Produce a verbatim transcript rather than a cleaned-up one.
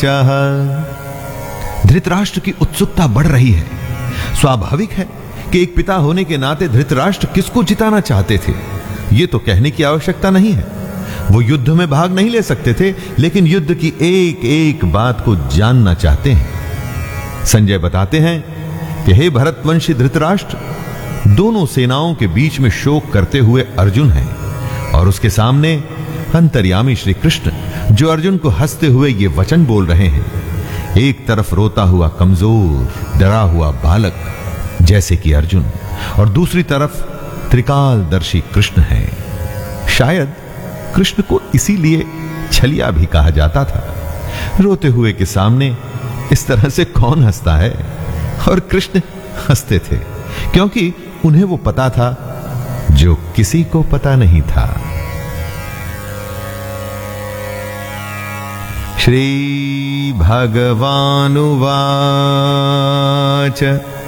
चाह। धृतराष्ट्र की उत्सुकता बढ़ रही है। स्वाभाविक है कि एक पिता होने के नाते धृतराष्ट्र किसको जिताना चाहते थे, यह तो कहने की आवश्यकता नहीं है। वो युद्ध में भाग नहीं ले सकते थे, लेकिन युद्ध की एक एक बात को जानना चाहते हैं। संजय बताते हैं कि हे भरतवंशी धृतराष्ट्र, दोनों सेनाओं के बीच में शोक करते हुए अर्जुन है और उसके सामने अंतर्यामी श्री कृष्ण, जो अर्जुन को हंसते हुए ये वचन बोल रहे हैं। एक तरफ रोता हुआ कमजोर डरा हुआ बालक जैसे कि अर्जुन, और दूसरी तरफ त्रिकालदर्शी कृष्ण है। शायद कृष्ण को इसीलिए छलिया भी कहा जाता था। रोते हुए के सामने इस तरह से कौन हंसता है, और कृष्ण हंसते थे क्योंकि उन्हें वो पता था जो किसी को पता नहीं था। श्री भगवानुवाच